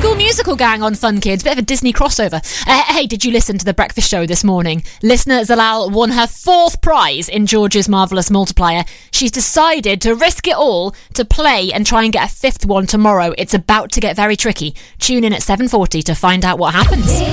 School Musical gang on Fun Kids. Bit of a Disney crossover. Hey, did you listen to The Breakfast Show this morning? Listener Zalal won her 4th prize in George's Marvellous Multiplier. She's decided to risk it all to play and try and get a 5th one tomorrow. It's about to get very tricky. Tune in at 7:40 to find out what happens.